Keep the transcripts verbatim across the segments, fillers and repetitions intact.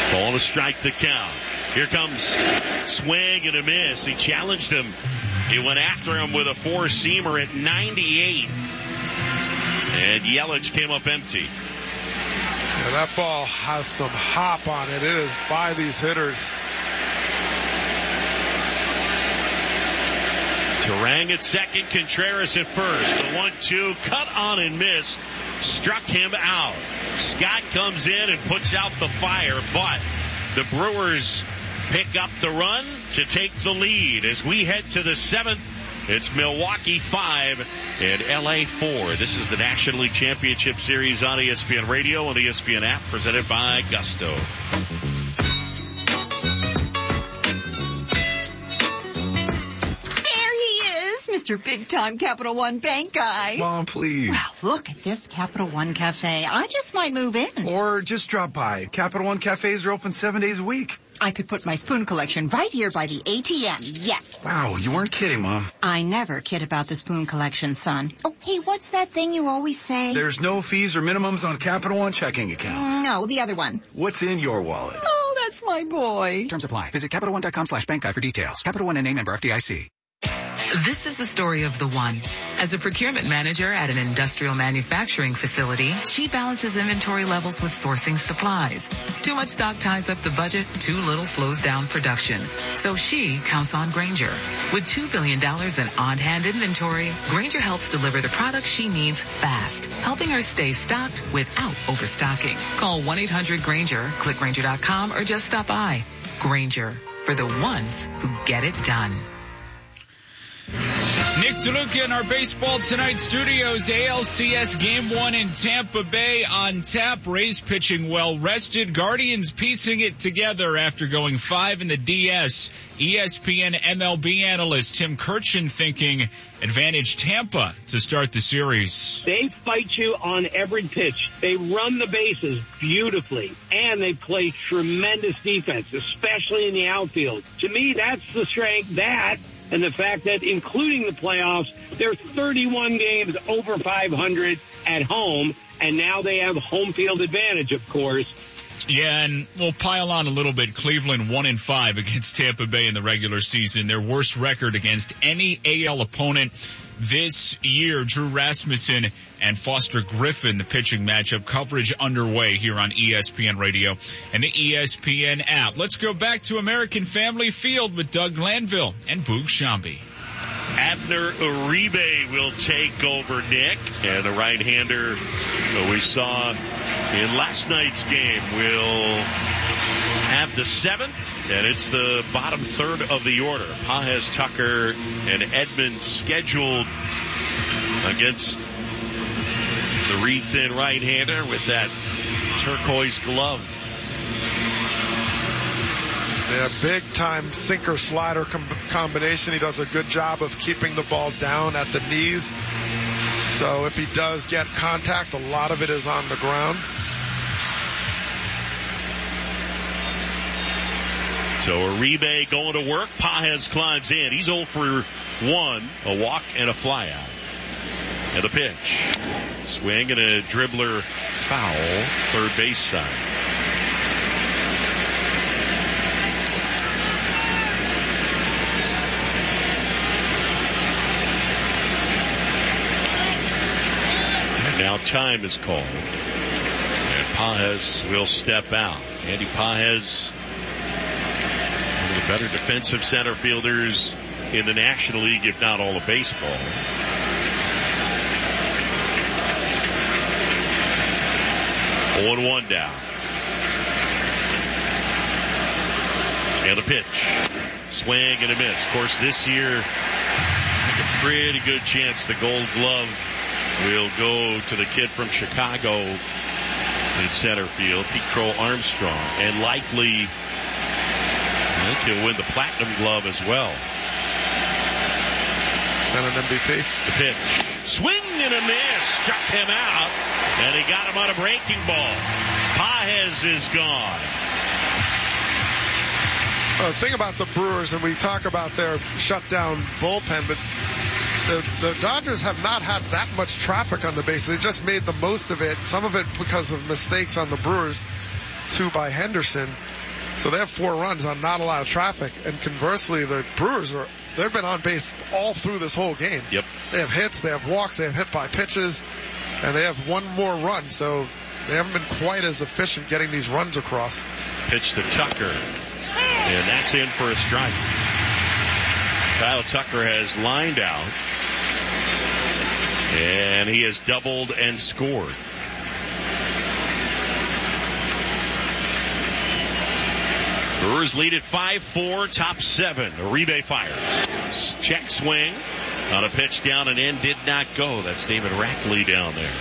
Ball to strike the count. Here comes swing and a miss. He challenged him. He went after him with a four-seamer at ninety-eight. And Yelich came up empty. Yeah, that ball has some hop on it. It is by these hitters. Turang at second, Contreras at first. The one two, cut on and missed. Struck him out. Scott comes in and puts out the fire, but the Brewers pick up the run to take the lead. As we head to the seventh, it's Milwaukee five and L A four. This is the National League Championship Series on E S P N Radio and the E S P N app, presented by Gusto. Mister Big-Time Capital One Bank guy. Mom, please. Well, look at this Capital One Cafe. I just might move in. Or just drop by. Capital One Cafes are open seven days a week. I could put my spoon collection right here by the A T M. Yes. Wow, you weren't kidding, Mom. I never kid about the spoon collection, son. Oh, hey, what's that thing you always say? There's no fees or minimums on Capital One checking accounts. No, the other one. What's in your wallet? Oh, that's my boy. Terms apply. Visit Capital One dot com slash bank guide for details. Capital One N A member F D I C. This is the story of the one. As a procurement manager at an industrial manufacturing facility, she balances inventory levels with sourcing supplies. Too much stock ties up the budget, too little slows down production. So she counts on Grainger. With two billion dollars in on-hand inventory, Grainger helps deliver the products she needs fast, helping her stay stocked without overstocking. Call one eight hundred Grainger, click Grainger dot com, or just stop by. Grainger, for the ones who get it done. Nick DeLuca in our Baseball Tonight studios. A L C S Game one in Tampa Bay on tap. Rays pitching well rested. Guardians piecing it together after going five in the D S. E S P N M L B analyst Tim Kirchin thinking advantage Tampa to start the series. They fight you on every pitch. They run the bases beautifully, and they play tremendous defense, especially in the outfield. To me, that's the strength. That and the fact that, including the playoffs, they're thirty-one games over five hundred at home, and now they have home field advantage, of course. Yeah, and we'll pile on a little bit. Cleveland one and five against Tampa Bay in the regular season. Their worst record against any A L opponent this year. Drew Rasmussen and Foster Griffin, the pitching matchup. Coverage underway here on E S P N Radio and the E S P N app. Let's go back to American Family Field with Doug Glanville and Boog Shambi. Abner Uribe will take over, Nick. And the right-hander that we saw in last night's game will have the seventh, and it's the bottom third of the order. Pages, Tucker, and Edmonds scheduled against the reed-thin right-hander with that turquoise glove. Yeah, big-time sinker-slider com- combination. He does a good job of keeping the ball down at the knees. So if he does get contact, a lot of it is on the ground. So Uribe going to work. Pages climbs in. He's oh for one, a walk and a flyout. And a pitch. Swing and a dribbler foul, third base side. Now time is called, and Pages will step out. Andy Pages, one of the better defensive center fielders in the National League, if not all of baseball. oh and one down. And the pitch. Swing and a miss. Of course, this year, a pretty good chance the Gold Glove will go to the kid from Chicago in center field, Pete Crow Armstrong, and likely I think he'll win the Platinum Glove as well. And an M V P. The pitch. Swing and a miss. Struck him out, and he got him on a breaking ball. Pages is gone. Uh, the thing about the Brewers, and we talk about their shutdown bullpen, but The, the Dodgers have not had that much traffic on the base. They just made the most of it, some of it because of mistakes on the Brewers. two by Henderson. So they have four runs on not a lot of traffic. And conversely, the Brewers are, they've been on base all through this whole game. Yep. They have hits, they have walks, they have hit by pitches, and they have one more run. So they haven't been quite as efficient getting these runs across. Pitch to Tucker. And that's in for a strike. Kyle Tucker has lined out. And he has doubled and scored. Brewers lead at five four, top seven. Uribe fires. Check swing on a pitch down and in, did not go. That's David Rackley down there.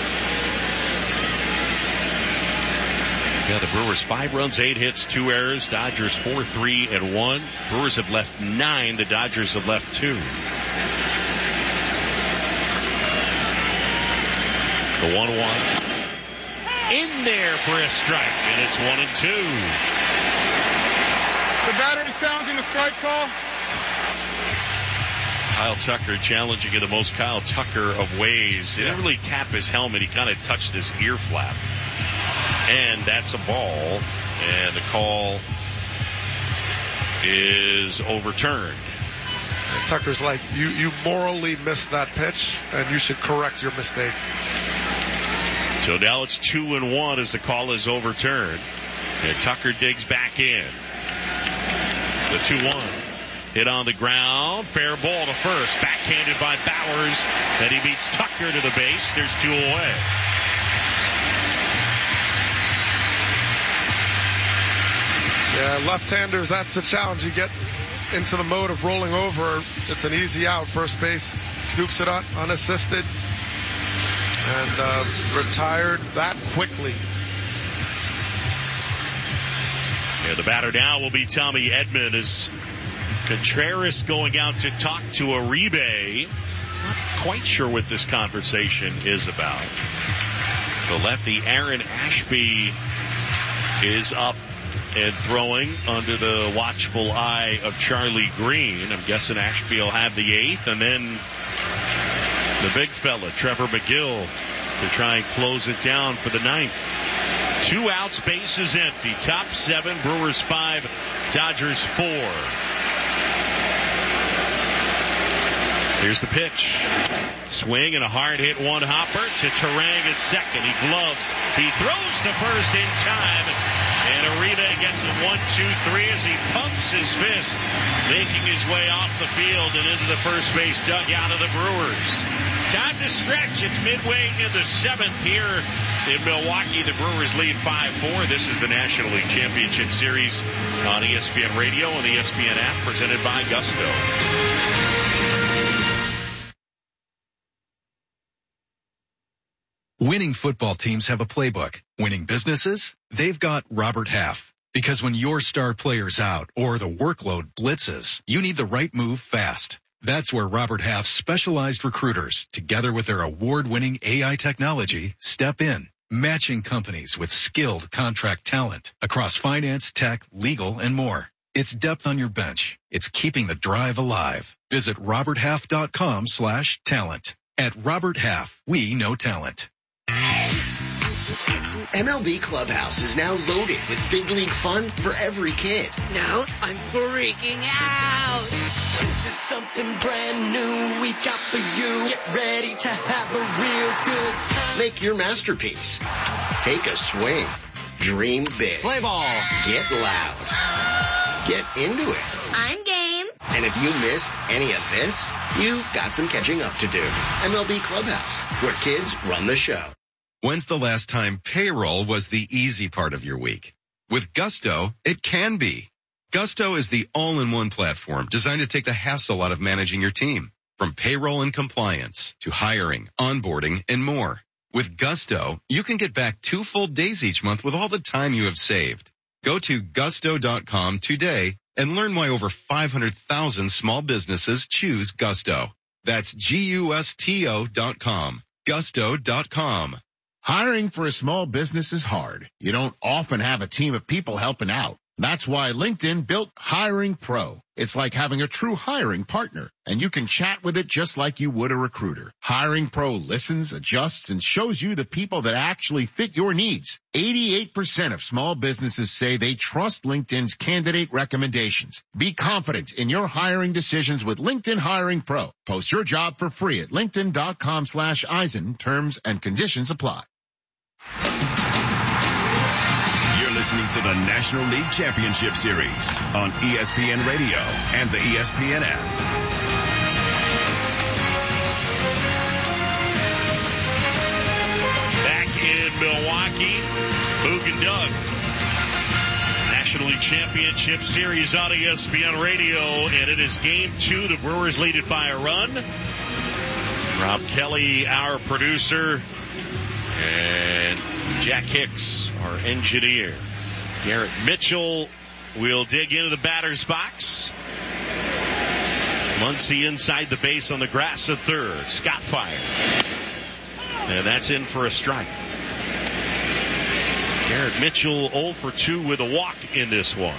Yeah, the Brewers five runs, eight hits, two errors. Dodgers four, three, and one. Brewers have left nine. The Dodgers have left two. The one one. In there for a strike, and it's one and two. The batter challenging the strike call. Kyle Tucker challenging in the most Kyle Tucker of ways. He didn't really tap his helmet. He kind of touched his ear flap. And that's a ball. And the call is overturned. And Tucker's like, you, you morally missed that pitch, and you should correct your mistake. So now it's two and one as the call is overturned. And Tucker digs back in. The two one. Hit on the ground. Fair ball to first. Backhanded by Bowers. Then he beats Tucker to the base. There's two away. Yeah, left-handers, that's the challenge. You get into the mode of rolling over. It's an easy out. First base scoops it up unassisted. And uh, retired that quickly. Yeah, the batter now will be Tommy Edman as Contreras going out to talk to Uribe. Not quite sure what this conversation is about. The lefty Aaron Ashby is up and throwing under the watchful eye of Charlie Green. I'm guessing Ashby will have the eighth, and then the big fella, Trevor McGill, to try and close it down for the ninth. Two outs, bases empty. Top seven, Brewers five, Dodgers four. Here's the pitch. Swing and a hard hit one hopper to Terang at second. He gloves. He throws to first in time. And Uribe gets it one, two, three as he pumps his fist, making his way off the field and into the first base dugout of the Brewers. Time to stretch. It's midway in the seventh here in Milwaukee. The Brewers lead five four. This is the National League Championship Series on E S P N Radio and the E S P N app, presented by Gusto. Winning football teams have a playbook. Winning businesses? They've got Robert Half. Because when your star player's out or the workload blitzes, you need the right move fast. That's where Robert Half's specialized recruiters, together with their award-winning A I technology, step in, matching companies with skilled contract talent across finance, tech, legal, and more. It's depth on your bench. It's keeping the drive alive. Visit roberthalf.com slash talent. At Robert Half, we know talent. M L B Clubhouse is now loaded with big league fun for every kid. Now I'm freaking out. This is something brand new we got for you. Get ready to have a real good time. Make your masterpiece. Take a swing. Dream big. Play ball. Get loud. Get into it. I'm game. And if you missed any of this, you've got some catching up to do. M L B Clubhouse, where kids run the show. When's the last time payroll was the easy part of your week? With Gusto, it can be. Gusto is the all-in-one platform designed to take the hassle out of managing your team. From payroll and compliance to hiring, onboarding, and more. With Gusto, you can get back two full days each month with all the time you have saved. Go to gusto dot com today and learn why over five hundred thousand small businesses choose Gusto. That's G U S T O dot com. gusto dot com. Hiring for a small business is hard. You don't often have a team of people helping out. That's why LinkedIn built Hiring Pro. It's like having a true hiring partner, and you can chat with it just like you would a recruiter. Hiring Pro listens, adjusts, and shows you the people that actually fit your needs. eighty-eight percent of small businesses say they trust LinkedIn's candidate recommendations. Be confident in your hiring decisions with LinkedIn Hiring Pro. Post your job for free at linkedin.com slash Eisen. Terms and conditions apply. Listening to the National League Championship Series on E S P N Radio and the E S P N app. Back in Milwaukee, Boog and Doug. National League Championship Series on E S P N Radio, and it is game two. The Brewers lead it by a run. Rob Kelly, our producer, and Jack Hicks, our engineer. Garrett Mitchell will dig into the batter's box. Muncy inside the base on the grass at third. Scott fires. And that's in for a strike. Garrett Mitchell oh for two with a walk in this one.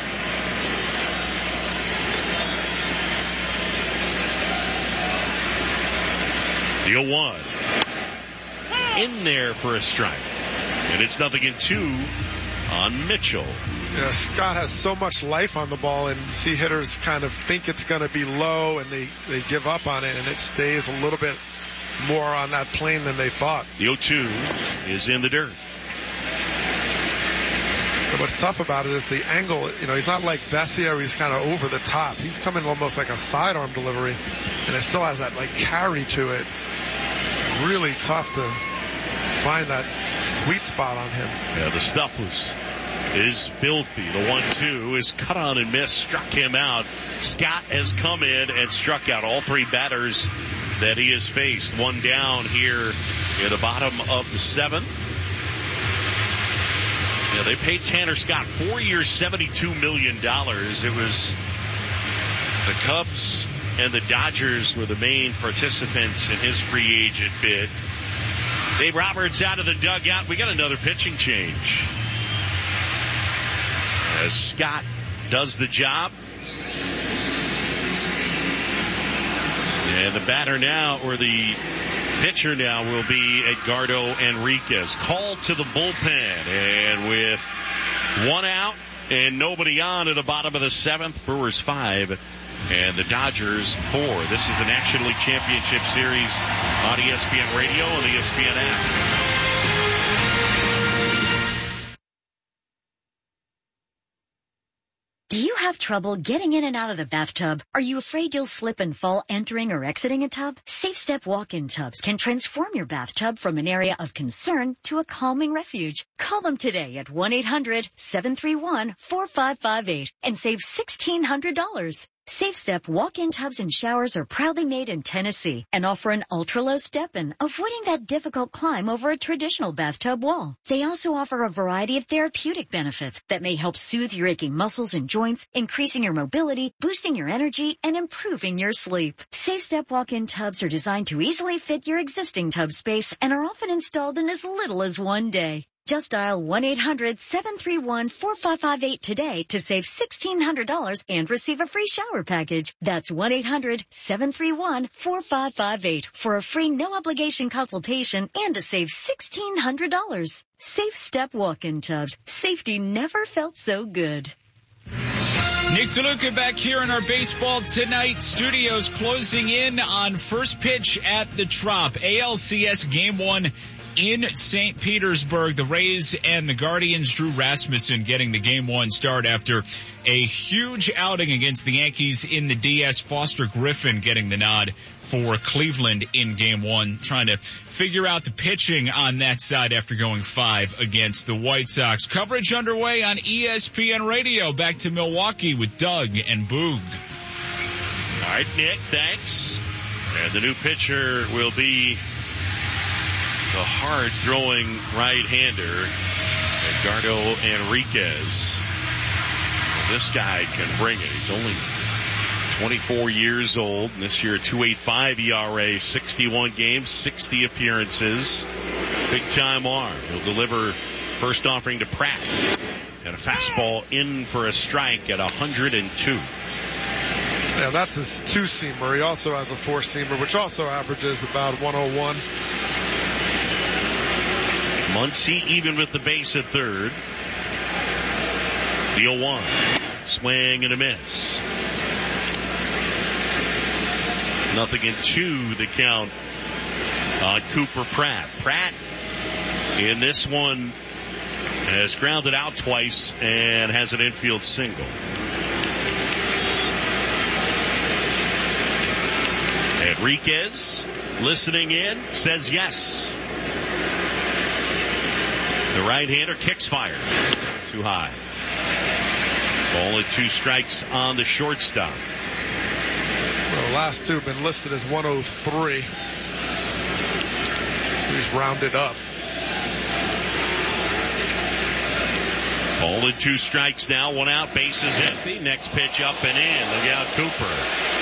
The oh one. In there for a strike. And it's nothing in two on Mitchell. Yeah, Scott has so much life on the ball, and you see hitters kind of think it's going to be low, and they, they give up on it, and it stays a little bit more on that plane than they thought. The oh two is in the dirt. But what's tough about it is the angle. You know, he's not like Vesia where he's kind of over the top. He's coming almost like a sidearm delivery, and it still has that like carry to it. Really tough to find that sweet spot on him. Yeah, the stuff was is filthy. The one two is cut on and missed, struck him out. Scott has come in and struck out all three batters that he has faced. One down here at the bottom of the seventh. Yeah, they paid Tanner Scott four years, seventy-two million dollars. It was the Cubs and the Dodgers were the main participants in his free agent bid. Dave Roberts out of the dugout. We got another pitching change. As Scott does the job. And the batter now, or the pitcher now, will be Edgardo Enriquez. Called to the bullpen. And with one out and nobody on at the bottom of the seventh, Brewers five and the Dodgers four. This is the National League Championship Series on E S P N Radio and the E S P N app. Do you have trouble getting in and out of the bathtub? Are you afraid you'll slip and fall entering or exiting a tub? Safe Step walk-in tubs can transform your bathtub from an area of concern to a calming refuge. Call them today at one eight hundred seven three one four five five eight and save sixteen hundred dollars. Safe Step walk-in tubs and showers are proudly made in Tennessee and offer an ultra-low step-in, avoiding that difficult climb over a traditional bathtub wall. They also offer a variety of therapeutic benefits that may help soothe your aching muscles and joints, increasing your mobility, boosting your energy, and improving your sleep. Safe Step walk-in tubs are designed to easily fit your existing tub space and are often installed in as little as one day. Just dial one eight hundred seven three one four five five eight today to save sixteen hundred dollars and receive a free shower package. That's one eight hundred seven three one four five five eight for a free no-obligation consultation and to save sixteen hundred dollars. Safe Step walk-in tubs. Safety never felt so good. Nick DeLuca back here in our Baseball Tonight studios, closing in on first pitch at the Trop. A L C S Game one in Saint Petersburg. The Rays and the Guardians. Drew Rasmussen getting the Game one start after a huge outing against the Yankees in the D S. Foster Griffin getting the nod for Cleveland in Game one. Trying to figure out the pitching on that side after going five against the White Sox. Coverage underway on E S P N Radio. Back to Milwaukee with Doug and Boog. All right, Nick, thanks. And the new pitcher will be the hard-throwing right-hander, Edgardo Enriquez. This guy can bring it. He's only twenty-four years old. And this year, two point eight five E R A, sixty-one games, sixty appearances. Big-time arm. He'll deliver first offering to Pratt. And a fastball in for a strike at one hundred two. Yeah, that's his two-seamer. He also has a four-seamer, which also averages about one oh one. Muncy even with the base at third. The oh one. Swing and a miss. Nothing in two, the count on Cooper Pratt. Pratt in this one has grounded out twice and has an infield single. Enriquez, listening in, says yes. The right-hander kicks fires. Too high. Ball and two strikes on the shortstop. Well, the last two have been listed as one oh three. He's rounded up. Ball and two strikes now, one out, bases empty. Next pitch up and in. Look out, Cooper.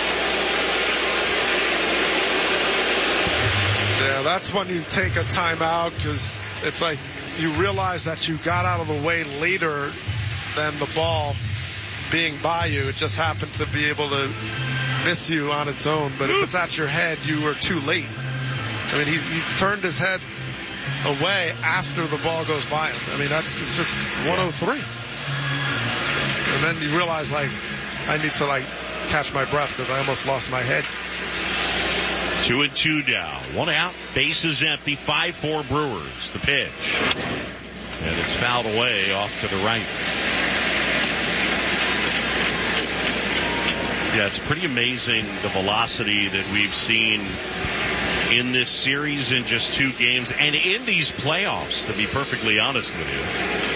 Yeah, that's when you take a timeout because it's like you realize that you got out of the way later than the ball being by you. It just happened to be able to miss you on its own. But if it's at your head, you were too late. I mean, he, he turned his head away after the ball goes by him. I mean, that's it's just one oh three. And then you realize, like, I need to, like, catch my breath because I almost lost my head. Two and two now. One out. Bases empty. five four Brewers. The pitch. And it's fouled away off to the right. Yeah, it's pretty amazing the velocity that we've seen in this series in just two games and in these playoffs, to be perfectly honest with you.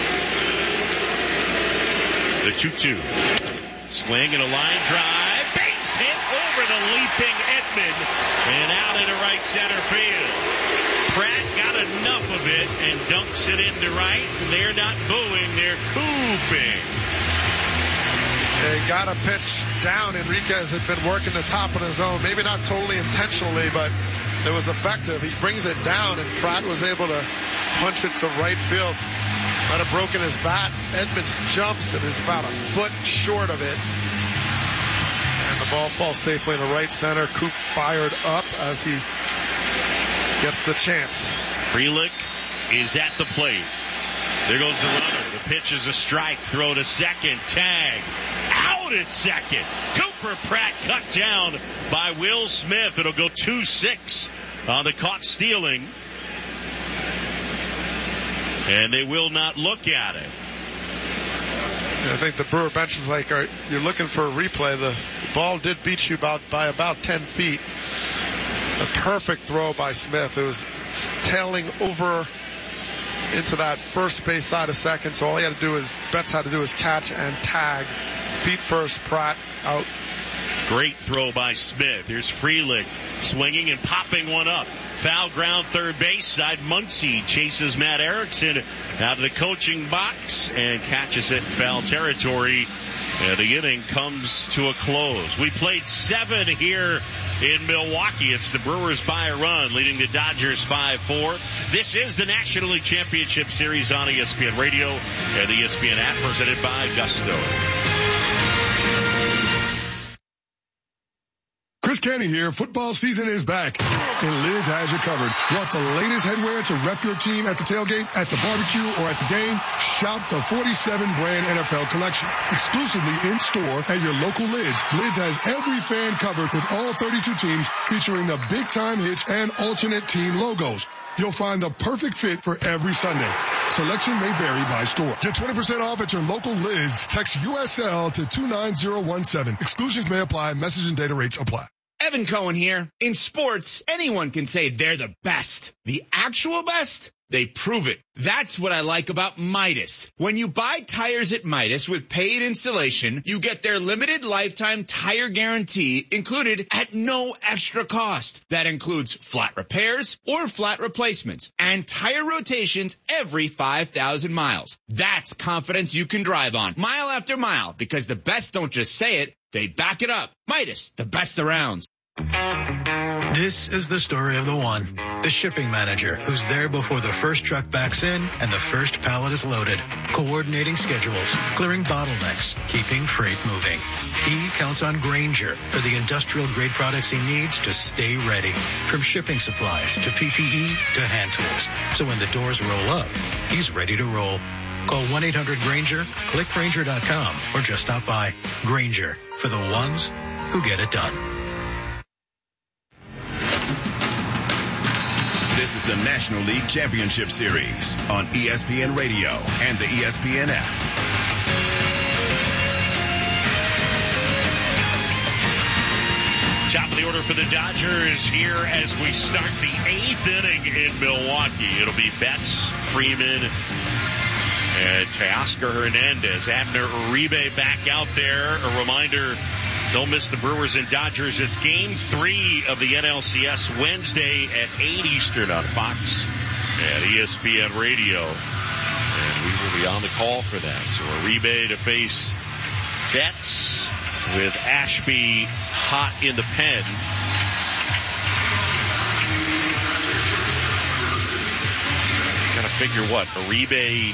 The two two. Swing and a line drive. Base hit over the leaping Edman and out into right center field. Pratt got enough of it and dunks it into right. They're not booing, they're cooping. They got a pitch down. Enriquez had been working the top of the zone, maybe not totally intentionally, but it was effective. He brings it down, and Pratt was able to punch it to right field. Might have broken his bat. Edmonds jumps and is about a foot short of it. And the ball falls safely in the right center. Coop fired up as he gets the chance. Frelick is at the plate. There goes the runner. The pitch is a strike. Throw to second. Tag. Out at second. Cooper Pratt cut down by Will Smith. It'll go two six on the caught stealing. And they will not look at it. I think the Brewer bench is like, are, you're looking for a replay. The ball did beat you about by about ten feet. A perfect throw by Smith. It was tailing over into that first base side of second. So all he had to do is, Betts had to do is catch and tag. Feet first, Pratt out. Great throw by Smith. Here's Frelick swinging and popping one up. Foul ground third base side. Muncy chases Matt Erickson out of the coaching box and catches it in foul territory. And the inning comes to a close. We played seven here in Milwaukee. It's the Brewers by a run, leading the Dodgers five four. This is the National League Championship Series on E S P N Radio and the E S P N app, presented by Gusto. Chris Canty here. Football season is back, and Liz has you covered. Want the latest headwear to rep your team at the tailgate, at the barbecue, or at the game? Shop the forty-seven brand N F L collection. Exclusively in store at your local Lids. Lids has every fan covered with all thirty-two teams, featuring the big time hits and alternate team logos. You'll find the perfect fit for every Sunday. Selection may vary by store. Get twenty percent off at your local Lids. Text U S L to two nine zero one seven. Exclusions may apply. Message and data rates apply. Evan Cohen here. In sports, anyone can say they're the best. The actual best? They prove it. That's what I like about Midas. When you buy tires at Midas with paid installation, you get their limited lifetime tire guarantee included at no extra cost. That includes flat repairs or flat replacements and tire rotations every five thousand miles. That's confidence you can drive on mile after mile, because the best don't just say it, they back it up. Midas, the best around. This is the story of the one, the shipping manager who's there before the first truck backs in and the first pallet is loaded, coordinating schedules, clearing bottlenecks, keeping freight moving. He counts on Grainger for the industrial grade products he needs to stay ready, from shipping supplies to P P E to hand tools. So when the doors roll up, he's ready to roll. Call one eight hundred Grainger, click Grainger dot com, or just stop by. Grainger, for the ones who get it done. This is the National League Championship Series on E S P N Radio and the E S P N app. Top of the order for the Dodgers here as we start the eighth inning in Milwaukee. It'll be Betts, Freeman, and Teoscar Hernandez. Abner Uribe back out there. A reminder, don't miss the Brewers and Dodgers. It's game three of the N L C S Wednesday at eight Eastern on Fox and E S P N Radio. And we will be on the call for that. So Uribe to face Betts with Ashby hot in the pen. Gotta figure what? Uribe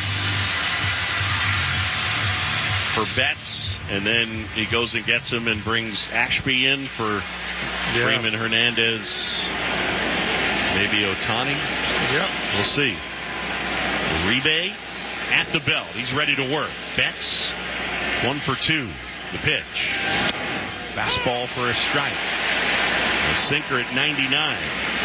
for Betts, and then he goes and gets him and brings Ashby in for yeah. Freeman, Hernandez, maybe Ohtani. Yep. We'll see. Uribe at the belt. He's ready to work. Betts, one for two. The pitch. Fastball for a strike. A sinker at ninety-nine.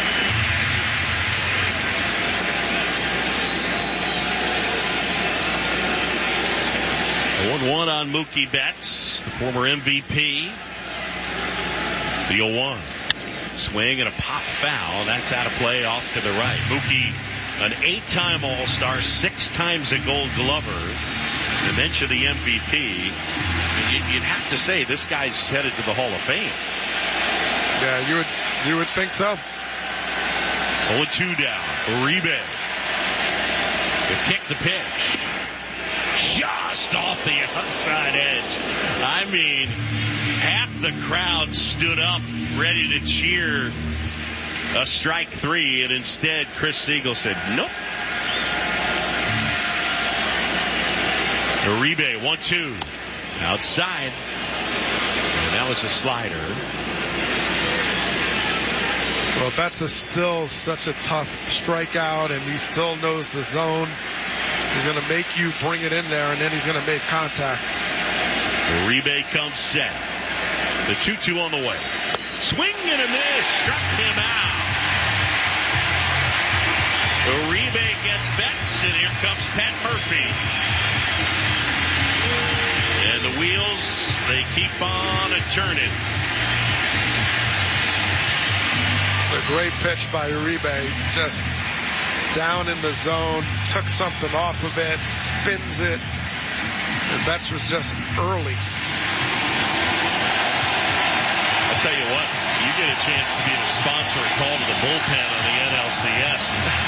one one on Mookie Betts, the former M V P. The oh one. Swing and a pop foul. That's out of play off to the right. Mookie, an eight-time All-Star, six times a Gold Glover. Eventually the M V P. You'd have to say this guy's headed to the Hall of Fame. Yeah, you would you would think so. oh two down. Uribe. To kick the pitch. Just off the outside edge. I mean, half the crowd stood up ready to cheer a strike three, and instead Chris Siegel said, nope. Uribe, one two. Outside. And that was a slider. Well, that's a still such a tough strikeout, and he still knows the zone. He's going to make you bring it in there, and then he's going to make contact. Uribe comes set. The two two on the way. Swing and a miss. Struck him out. Uribe gets Betts, and here comes Pat Murphy. And the wheels, they keep on a turning. It's a great pitch by Uribe. Just down in the zone, took something off of it, spins it. And Betts was just early. I'll tell you what, you get a chance to be the sponsor and call to the bullpen on the N L C S.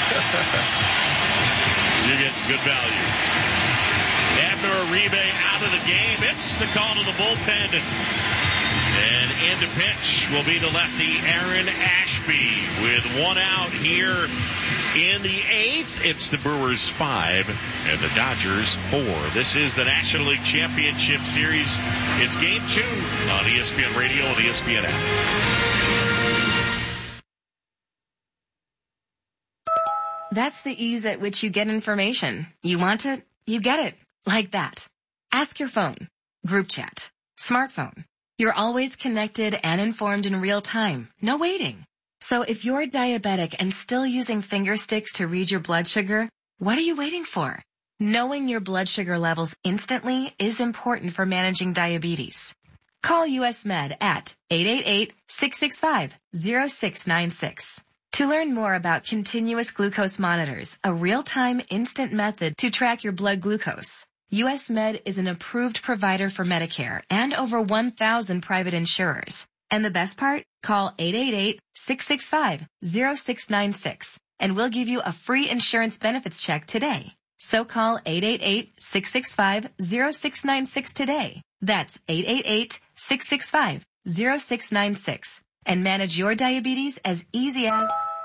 You get good value. Abner Uribe out of the game. It's the call to the bullpen. And in the pitch will be the lefty Aaron Ashby with one out here in the eighth. It's the Brewers five and the Dodgers four. This is the National League Championship Series. It's game two on E S P N Radio and the E S P N app. That's the ease at which you get information. You want it, you get it. Like that. Ask your phone. Group chat. Smartphone. You're always connected and informed in real time. No waiting. So if you're diabetic and still using finger sticks to read your blood sugar, what are you waiting for? Knowing your blood sugar levels instantly is important for managing diabetes. Call U S Med at eight eight eight, six six five, zero six nine six. To learn more about continuous glucose monitors, a real-time instant method to track your blood glucose. U S Med is an approved provider for Medicare and over one thousand private insurers. And the best part? Call eight eight eight, six six five, zero six nine six and we'll give you a free insurance benefits check today. So call eight eight eight, six six five, zero six nine six today. That's eight eight eight, six six five, zero six nine six. and manage your diabetes as easy as...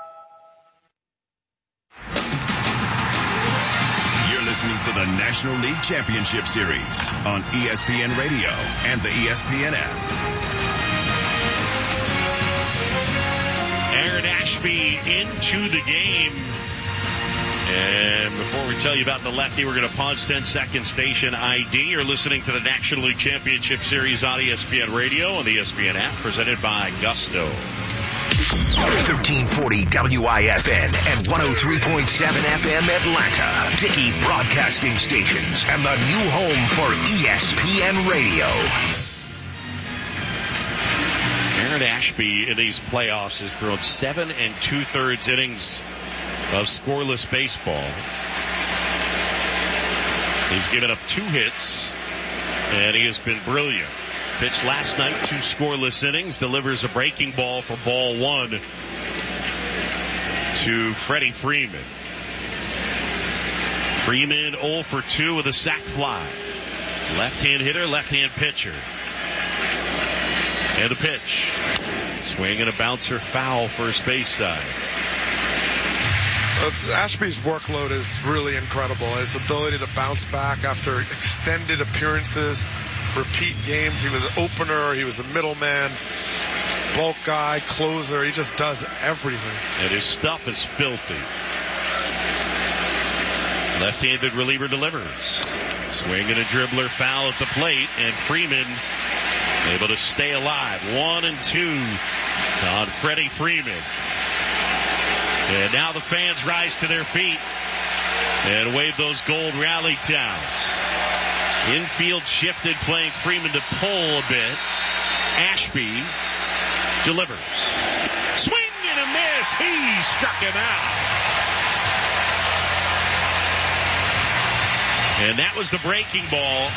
You're listening to the National League Championship Series on E S P N Radio and the E S P N app. Aaron Ashby into the game. And before we tell you about the lefty, we're going to pause ten seconds, station I D. You're listening to the National League Championship Series on E S P N Radio and the E S P N app, presented by Gusto. thirteen forty W I F N and one oh three point seven F M Atlanta. Dickey Broadcasting Stations and the new home for E S P N Radio. Aaron Ashby in these playoffs has thrown seven and two-thirds innings of scoreless baseball. He's given up two hits, and he has been brilliant. Pitched last night, two scoreless innings, delivers a breaking ball for ball one to Freddie Freeman. Freeman oh for two with a sac fly. Left-hand hitter, left-hand pitcher. And the pitch. Swing and a bouncer, foul, first base side. It's, Ashby's workload is really incredible. His ability to bounce back after extended appearances, repeat games. He was an opener, he was a middleman, bulk guy, closer. He just does everything. And his stuff is filthy. Left-handed reliever delivers. Swing and a dribbler, foul at the plate, and Freeman able to stay alive. One and two on Freddie Freeman. And now the fans rise to their feet and wave those gold rally towels. Infield shifted, playing Freeman to pull a bit. Ashby delivers. Swing and a miss. He struck him out. And that was the breaking ball.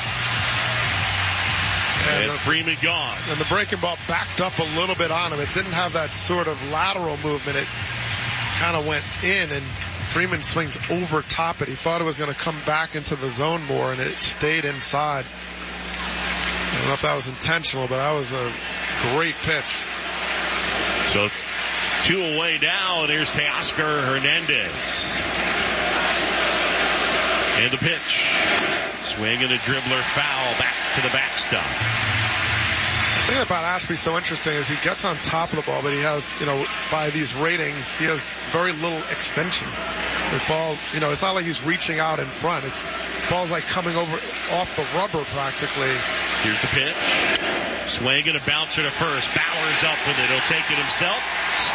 And, and the, Freeman gone. And the breaking ball backed up a little bit on him. It didn't have that sort of lateral movement. It kind of went in, and Freeman swings over top it. He thought it was going to come back into the zone more, and it stayed inside. I don't know if that was intentional, but that was a great pitch. So two away now, and here's Teoscar Hernandez. And the pitch. Swing and a dribbler, foul, back to the backstop. The thing about Ashby's so interesting is he gets on top of the ball, but he has, you know, by these ratings, he has very little extension. The ball, you know, it's not like he's reaching out in front. It's ball's like coming over off the rubber practically. Here's the pitch. Swing and a bouncer to first. Bauer's up with it. He'll take it himself.